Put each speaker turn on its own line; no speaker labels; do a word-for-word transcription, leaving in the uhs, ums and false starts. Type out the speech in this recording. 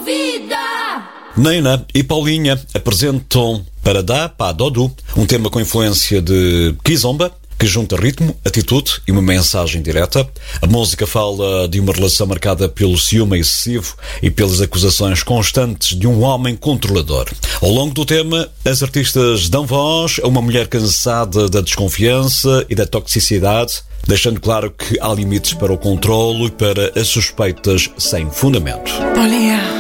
vida.
Neina e Paulinha apresentam Para Dá, Pá, Dodô, um tema com influência de Kizomba, que junta ritmo, atitude e uma mensagem direta. A música fala de uma relação marcada pelo ciúme excessivo e pelas acusações constantes de um homem controlador. Ao longo do tema, as artistas dão voz a uma mulher cansada da desconfiança e da toxicidade, deixando claro que há limites para o controlo e para as suspeitas sem fundamento.
Paulinha.